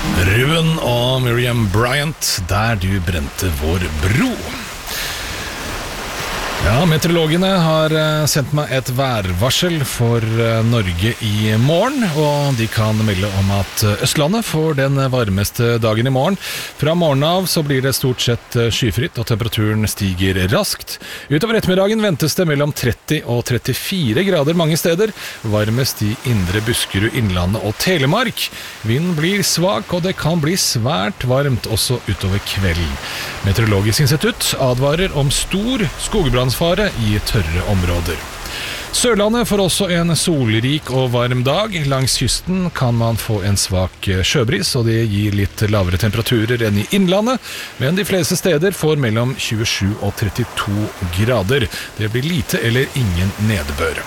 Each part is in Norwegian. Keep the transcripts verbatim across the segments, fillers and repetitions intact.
Ruben og Miriam Bryant, der du brente vår bro. Ja, meteorologene har sendt meg et værvarsel for Norge i morgen, og de kan melde om at Østlandet får den varmeste dagen i morgen. Fra morgenen av så blir det stort sett skyfritt, og temperaturen stiger raskt. Utover ettermiddagen ventes det mellom tretti og trettifire grader mange steder, varmest i Indre Buskerud, Innlandet og Telemark. Vinden blir svak, og det kan bli svært varmt også utover kvelden. Meteorologisk institutt advarer om stor skogbrannsfare i tørre områder. Sørlandet får også en solrik og varm dag. Langs kysten kan man få en svak sjøbris, og det gir litt lavere temperaturer enn i innlandet, men de fleste steder får mellom tjuesju og trettito grader. Det blir lite eller ingen nedbør.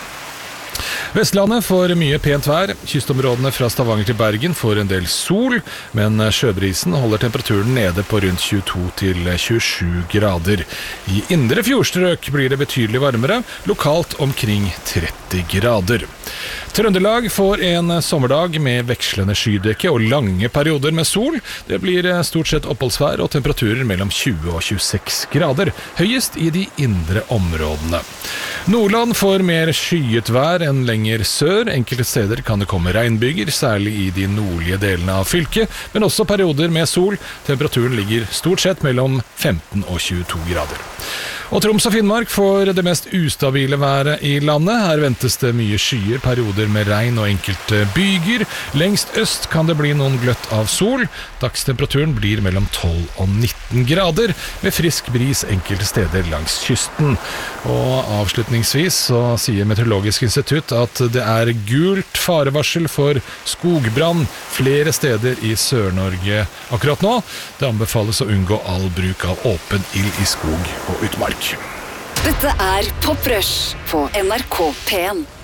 Vestlandet får mye pent vær. Kystområdene fra Stavanger til Bergen får en del sol, men sjøbrisen holder temperaturen nede på rundt tjueto til tjuesju grader. I indre fjordstrøk blir det betydelig varmere, lokalt omkring tretti grader. Trøndelag får en sommerdag med vekslende skydekke og lange perioder med sol. Det blir stort sett oppholdsvær og temperaturer mellom tjue og tjueseks grader, høyest i de indre områdene. Nordland får mer skyet vær enn lenger sør. Enkelte steder kan det komme regnbyger, særlig i de nordlige delene av fylket, men også perioder med sol. Temperaturen ligger stort sett mellom femten og tjueto grader. Og Troms og Finnmark får det mest ustabile været i landet. Her ventes det mye skyer, perioder med regn og enkelte byger. Lengst øst kan det bli noen gløtt av sol. Dagstemperaturen blir mellom tolv og nitten grader, med frisk bris enkelte steder langs kysten. Og avslutningsvis så sier Meteorologisk institutt at det er gult farevarsel for skogbrann flere steder i Sør-Norge akkurat nå. Det anbefales å unngå all bruk av åpen ild i skog og utmark. Dette er Pop Rush på N R K P en.